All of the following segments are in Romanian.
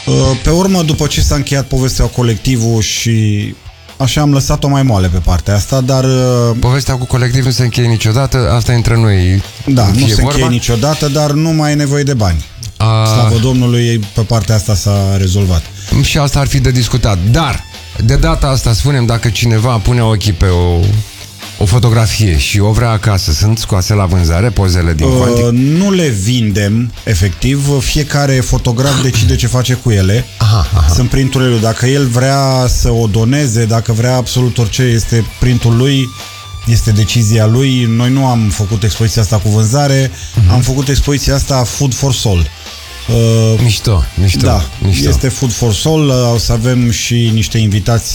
Pe urmă, după ce s-a încheiat povestea cu colectivul și așa am lăsat-o mai moale pe partea asta, dar... Povestea cu colectiv nu se încheie niciodată, asta între noi. Da, nu se încheie niciodată, dar nu mai e nevoie de bani. Slavă Domnului, pe partea asta s-a rezolvat. Și asta ar fi de discutat. Dar, de data asta, spunem, dacă cineva pune ochii pe o fotografie și o vrea acasă, sunt scoase la vânzare pozele din Quantic? Nu le vindem, efectiv. Fiecare fotograf decide ce face cu ele. Sunt printurile lui. Dacă el vrea să o doneze, dacă vrea absolut orice, este printul lui, este decizia lui. Noi nu am făcut expoziția asta cu vânzare, am făcut expoziția asta Food for Soul. Mișto. Da, este Food for Soul. O să avem și niște invitați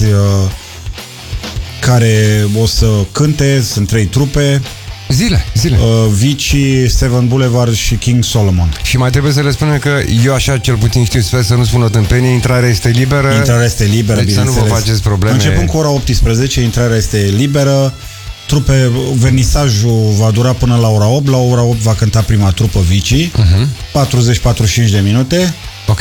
care o să cânte, sunt 3 trupe. Zile. Vici, Seven Boulevard și King Solomon. Și mai trebuie să le spunem că eu așa cel puțin știu, sper să nu spun o tâmpenie, intrarea este liberă. Intrarea este liberă, deci să nu vă faceți probleme. Începând cu ora 18, intrarea este liberă. Vernisajul va dura până la ora 8. La ora 8 va cânta prima trupă Vici. 40-45 de minute. Ok.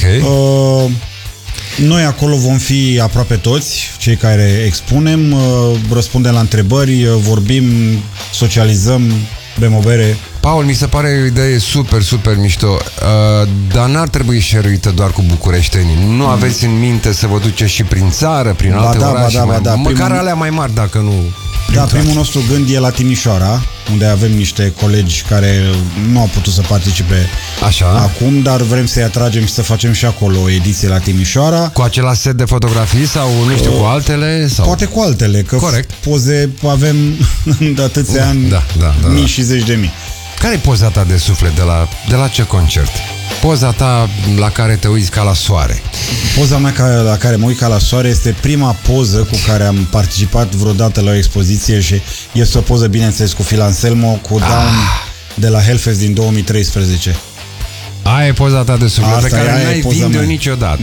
Noi acolo vom fi aproape toți, cei care expunem, răspundem la întrebări, vorbim, socializăm, bem o bere. Paul, mi se pare o idee super mișto, dar n-ar trebui șeruită doar cu bucureștenii. Nu aveți în minte să vă duceți și prin țară, prin alte orașe, măcar alea mai mari, dacă nu... Da, primul nostru gând e la Timișoara, unde avem niște colegi care nu au putut să participe acum, dar vrem să-i atragem și să facem și acolo o ediție la Timișoara. Cu același set de fotografii sau, nu știu, cu altele? Sau... Poate cu altele, că poze avem de atâția ani, mii și zeci de mii. Care e poza ta de suflet de la ce concert? Poza ta la care te uiți ca la soare? Poza mea la care mă uit ca la soare este prima poză cu care am participat vreodată la o expoziție și este o poză, bineînțeles, cu Phil Anselmo, cu Down de la Hellfest din 2013. Aia e poza ta de suflet pe care n-ai vinde-o niciodată.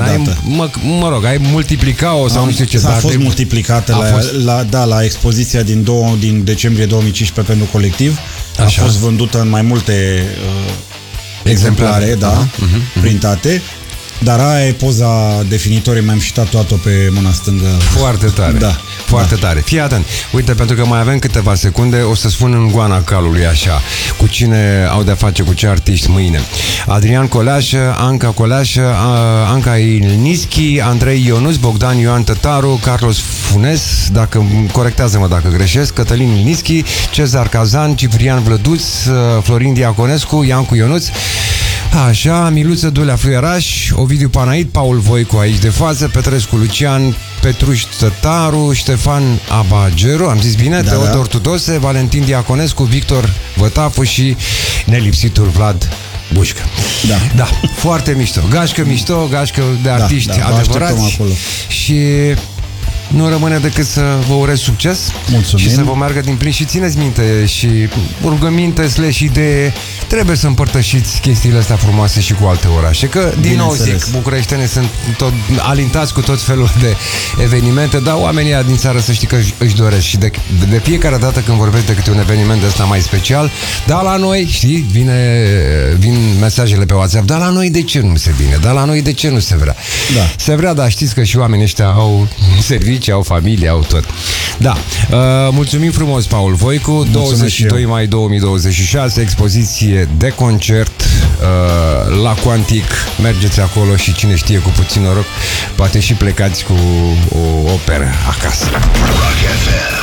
Mă rog, ai multiplicat-o sau nu știu ce. A fost multiplicată la expoziția din decembrie 2015 pentru colectiv. A fost vândută în mai multe exemplare, printate. Dar aia e poza definitorie, mi-am și tatuat-o pe mâna stângă. Foarte tare. Foarte tare. Fii atent. Uite, pentru că mai avem câteva secunde, o să spun în goana calului așa, cu cine au de-a face, cu ce artiști mâine. Adrian Coleașă, Anca Coleașă, Anca Ilnischi, Andrei Ionuț, Bogdan Ioan Tătaru, Carlos Funes, corectează-mă dacă greșesc, Cătălin Ilnischi, Cezar Cazan, Ciprian Vlăduț, Florin Diaconescu, Iancu Ionuț, așa, Miluță Dulea Fluieraș, Ovidiu Panait, Paul Voicu aici de față, Petrescu Lucian, Petruș Tătaru, Ștefan Abageru, am zis bine, Teodor Tudose, Valentin Diaconescu, Victor Vătafu și nelipsitul Vlad Bușcă. Da, foarte mișto. Gașcă mișto, gașcă de artiști adevărați. Și nu rămâne decât să vă urez succes. Mulțumim. Și să vă meargă din plin. Și țineți minte și rugăminte / idee, trebuie să împărtășiți chestiile astea frumoase și cu alte orașe. Că, din nou zic, bucureștenii sunt tot alintați cu tot felul de evenimente, dar oamenii din țară să știi că își doresc. Și de fiecare dată când vorbesc de câte un eveniment de ăsta mai special, la noi, știi, vin mesajele pe WhatsApp, la noi de ce nu se vine? La noi de ce nu se vrea? Se vrea, dar știți că și oamenii ăștia au servicii, au familie, au tot. Mulțumim frumos, Paul Voicu. 22 mai 2026, expoziție de concert la Quantic. Mergeți acolo și cine știe, cu puțin noroc, poate și plecați cu o operă acasă. Rock FM.